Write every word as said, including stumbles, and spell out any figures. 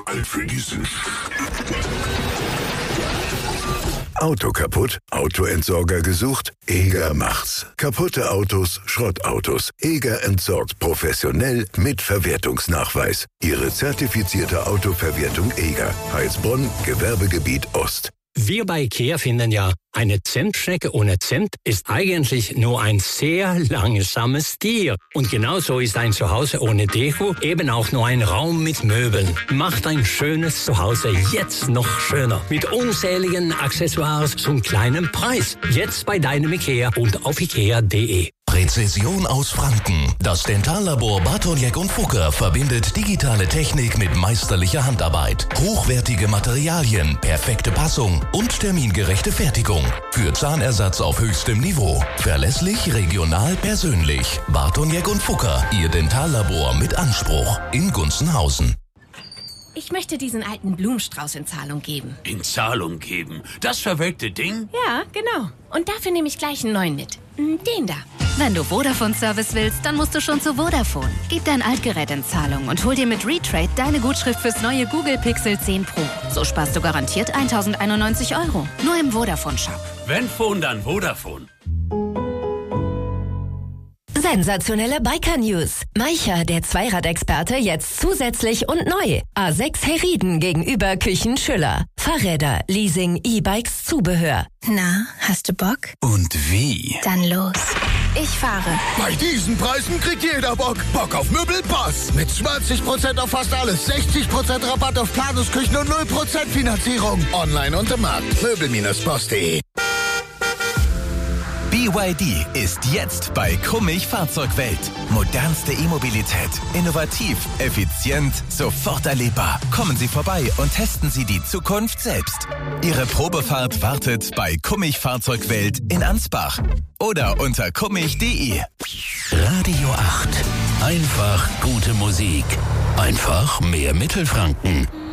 zu alt für diesen Sch... Auto kaputt? Autoentsorger gesucht? Eger macht's. Kaputte Autos, Schrottautos. Eger entsorgt professionell mit Verwertungsnachweis. Ihre zertifizierte Autoverwertung Eger. Heilsbronn, Gewerbegebiet Ost. Wir bei IKEA finden ja, eine Zentschnecke ohne Cent ist eigentlich nur ein sehr langsames Tier. Und genauso ist ein Zuhause ohne Deko eben auch nur ein Raum mit Möbeln. Macht ein schönes Zuhause jetzt noch schöner. Mit unzähligen Accessoires zum kleinen Preis. Jetzt bei deinem IKEA und auf ikea punkt de. Präzision aus Franken. Das Dentallabor Bartoniek und Fucker verbindet digitale Technik mit meisterlicher Handarbeit. Hochwertige Materialien, perfekte Passung und termingerechte Fertigung. Für Zahnersatz auf höchstem Niveau. Verlässlich, regional, persönlich. Bartoniek und Fucker, Ihr Dentallabor mit Anspruch. In Gunzenhausen. Ich möchte diesen alten Blumenstrauß in Zahlung geben. In Zahlung geben? Das verwelkte Ding? Ja, genau. Und dafür nehme ich gleich einen neuen mit. Den da. Wenn du Vodafone-Service willst, dann musst du schon zu Vodafone. Gib dein Altgerät in Zahlung und hol dir mit Retrade deine Gutschrift fürs neue Google Pixel zehn Pro. So sparst du garantiert tausendeinundneunzig Euro. Nur im Vodafone-Shop. Wenn Phone, dann Vodafone. Sensationelle Biker-News. Maicha, der Zweiradexperte, jetzt zusätzlich und neu. A sechs Heriden gegenüber Küchen Schüller. Fahrräder, Leasing, E-Bikes, Zubehör. Na, hast du Bock? Und wie? Dann los. Ich fahre. Bei diesen Preisen kriegt jeder Bock. Bock auf Möbel Boss. Mit zwanzig Prozent auf fast alles, sechzig Prozent Rabatt auf Planungsküchen und null Prozent Finanzierung. Online und im Markt. Möbel Boss punkt de. B Y D ist jetzt bei Kummig Fahrzeugwelt. Modernste E-Mobilität. Innovativ, effizient, sofort erlebbar. Kommen Sie vorbei und testen Sie die Zukunft selbst. Ihre Probefahrt wartet bei Kummig Fahrzeugwelt in Ansbach. Oder unter kummig punkt de. Radio acht. Einfach gute Musik. Einfach mehr Mittelfranken.